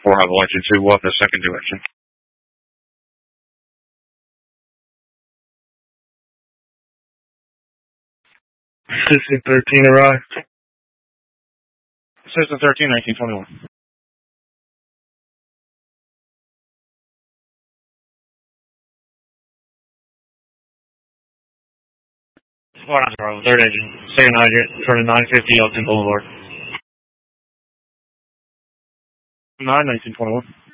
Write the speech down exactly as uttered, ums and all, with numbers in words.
four, have election two, walk the second direction. System thirteen arrived. System thirteen, nineteen twenty-one. Squad on zero, third engine, second hydrant, turning nine fifty Elton Boulevard. nine, nineteen twenty-one.